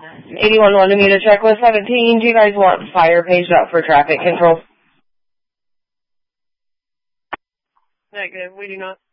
81 wanted me to check with 17. Do you guys want fire paged up for traffic control? Negative. We do not.